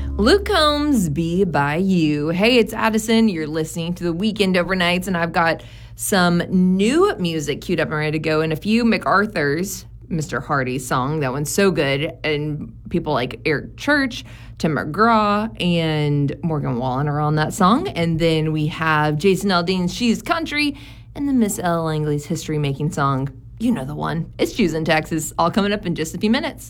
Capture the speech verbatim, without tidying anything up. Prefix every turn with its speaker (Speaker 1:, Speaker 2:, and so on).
Speaker 1: Luke Combs, Be By You. Hey, it's Addison. You're listening to the Weekend Overnights, and I've got some new music queued up and ready to go, and a few MacArthur's Mister Hardy song. That one's so good. And people like Eric Church, Tim McGraw, and Morgan Wallen are on that song. And then we have Jason Aldean's She's Country and the Miss Ella Langley's History Making song. You know the one. It's Choosing Texas. All coming up in just a few minutes.